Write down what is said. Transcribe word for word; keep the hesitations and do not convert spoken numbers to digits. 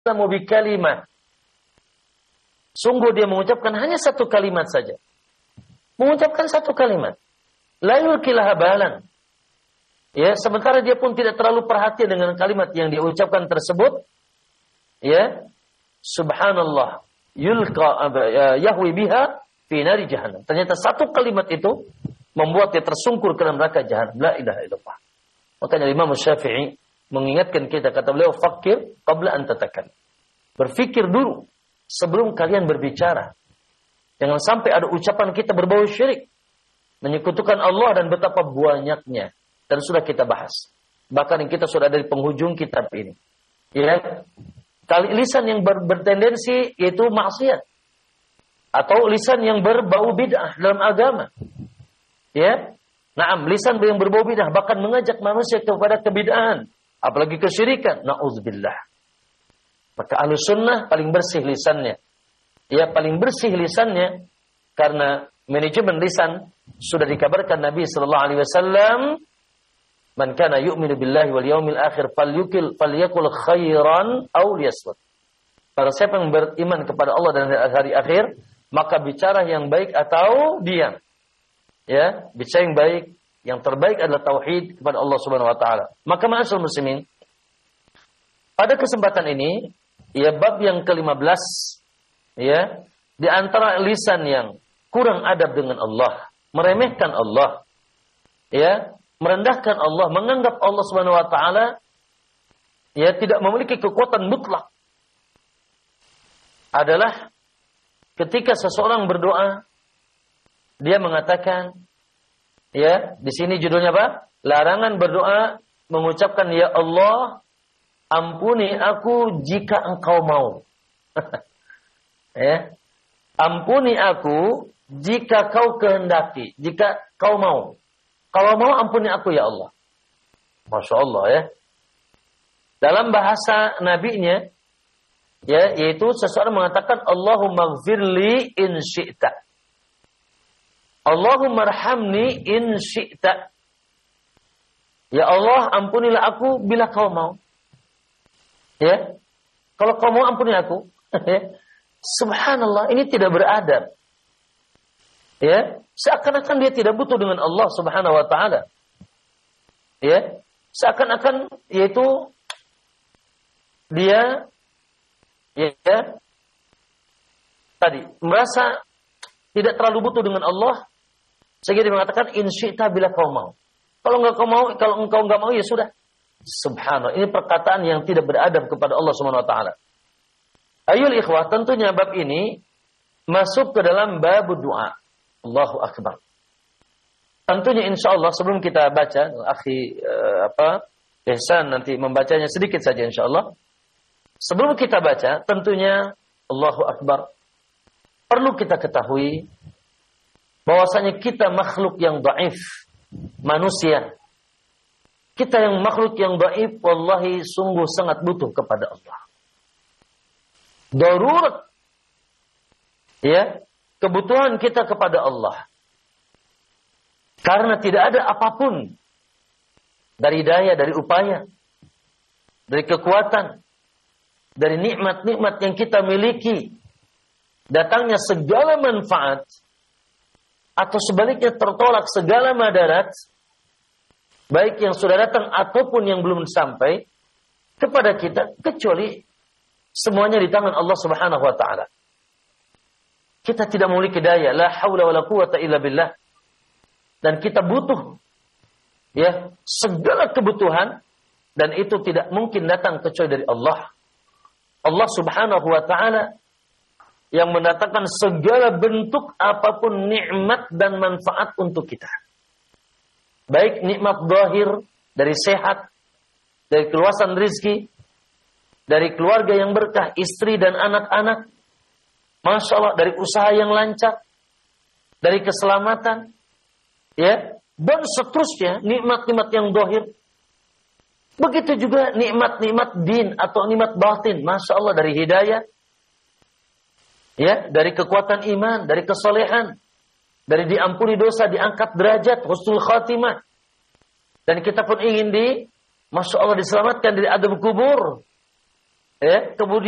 istamu bi kalimah. Sungguh dia mengucapkan hanya satu kalimat saja. Mengucapkan satu kalimat. La yulkilaha balan. Ya, sementara dia pun tidak terlalu perhatian dengan kalimat yang dia ucapkan tersebut. Ya. Subhanallah. Yulqa yahwi biha fi nari jahannam. Ternyata satu kalimat itu membuat dia tersungkur ke dalam neraka jahannam. La ilaha illallah. Makanya Imam Syafi'i mengingatkan kita, kata beliau, fakir qabla an tatakallam. Berfikir dulu sebelum kalian berbicara. Jangan sampai ada ucapan kita berbau syirik, menyekutukan Allah dan betapa banyaknya. Dan sudah kita bahas. Bahkan kita sudah ada di penghujung kitab ini. Ya, kali lisan yang ber, bertendensi yaitu maksiat, atau lisan yang berbau bid'ah dalam agama. Ya, naam, lisan yang berbau bid'ah bahkan mengajak manusia kepada kebid'ahan, apalagi kesyirikan. Na'udzubillah. Maka Ahlus Sunnah paling bersih lisannya. Ya, paling bersih lisannya karena manajemen lisan sudah dikabarkan Nabi sallallahu alaihi wasallam, "Man kana yu'minu billahi wal yaumil akhir falyukil falyakul khairan aw liyasmut." Para siapa yang beriman kepada Allah dan hari akhir, maka bicara yang baik atau diam. Ya, bicara yang baik, yang terbaik adalah tauhid kepada Allah Subhanahu wa taala. Maka ma'asyiral muslimin, pada kesempatan ini, ya, bab yang kelima belas, ya, di antara lisan yang kurang adab dengan Allah, meremehkan Allah, ya, merendahkan Allah, menganggap Allah Subhanahu wa taala ya tidak memiliki kekuatan mutlak, adalah ketika seseorang berdoa, dia mengatakan, ya, di sini judulnya apa? Larangan berdoa mengucapkan ya Allah, ampuni aku jika engkau mau. Ya. Ampuni aku jika kau kehendaki, jika kau mau. Kalau mau ampuni aku ya Allah. Masya Allah, ya. Dalam bahasa nabinya, ya, yaitu seseorang mengatakan Allahumma gfirli in syi'ta. Allahumma arhamni in syi'ta. Ya Allah, ampunilah aku bila kau mau. Ya. Kalau kau mau ampuni aku. Subhanallah, ini tidak beradab. Ya, seakan-akan dia tidak butuh dengan Allah Subhanahu wa taala. Ya, seakan-akan yaitu dia ya, ya tadi merasa tidak terlalu butuh dengan Allah, sehingga dia mengatakan in syi'ta bila kau mau. Kalau enggak kau mau, kalau engkau enggak mau ya sudah. Subhanallah, ini perkataan yang tidak beradab kepada Allah Subhanahu wa taala. Ayul ikhwah, tentunya bab ini masuk ke dalam bab doa. Allahu akbar. Tentunya insyaallah sebelum kita baca, akhi uh, apa Ihsan nanti membacanya sedikit saja insyaallah. Sebelum kita baca, tentunya Allahu akbar, perlu kita ketahui bahwasanya kita makhluk yang dhaif, manusia. Kita yang makhluk yang dhaif, wallahi sungguh sangat butuh kepada Allah. Darurat, ya, kebutuhan kita kepada Allah. Karena tidak ada apapun dari daya, dari upaya, dari kekuatan, dari nikmat-nikmat yang kita miliki, datangnya segala manfaat, atau sebaliknya tertolak segala madarat, baik yang sudah datang ataupun yang belum sampai kepada kita, kecuali semuanya di tangan Allah Subhanahu wa taala. Kita tidak memiliki daya, la haula wala quwata illa billah. Dan kita butuh, ya, segala kebutuhan, dan itu tidak mungkin datang kecuali dari Allah. Allah Subhanahu wa taala yang mendatangkan segala bentuk apapun nikmat dan manfaat untuk kita. Baik nikmat zahir dari sehat, dari keluasan rizki, dari keluarga yang berkah, istri dan anak-anak, Masya Allah, dari usaha yang lancar, dari keselamatan, ya, dan seterusnya, nikmat-nikmat yang zahir. Begitu juga nikmat-nikmat din atau nikmat batin, Masya Allah, dari hidayah, ya, dari kekuatan iman, dari kesolehan, dari diampuni dosa, diangkat derajat, husnul khatimah. Dan kita pun ingin di, Masya Allah, diselamatkan dari adab kubur. Ya, kemudian